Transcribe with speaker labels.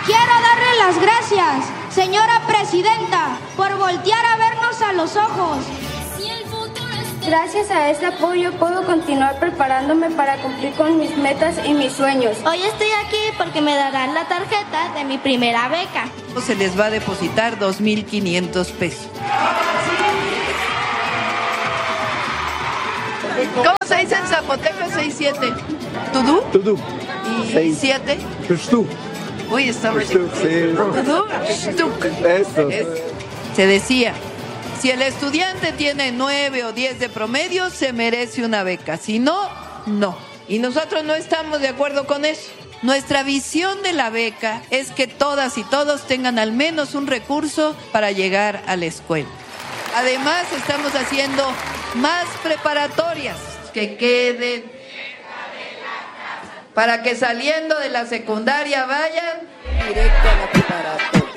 Speaker 1: Quiero darle las gracias, señora presidenta, por voltear a vernos a los ojos.
Speaker 2: Gracias a este apoyo puedo continuar preparándome para cumplir con mis metas y mis sueños.
Speaker 3: Hoy estoy aquí porque me darán la tarjeta de mi primera beca.
Speaker 4: Se les va a depositar 2,500 pesos. ¿Cómo se dice en zapoteco 6-7? ¿Tudú?
Speaker 5: Tudú.
Speaker 4: ¿Y 7?
Speaker 5: Shtuk.
Speaker 4: Uy, está muy
Speaker 5: Shtuk, sí.
Speaker 4: ¿Tudú? Shtuk.
Speaker 5: Eso.
Speaker 4: Se decía, si el estudiante tiene 9 o 10 de promedio, se merece una beca. Si no, no. Y nosotros no estamos de acuerdo con eso. Nuestra visión de la beca es que todas y todos tengan al menos un recurso para llegar a la escuela. Además, estamos haciendo más preparatorias que queden para que saliendo de la secundaria vayan directo a la preparatoria.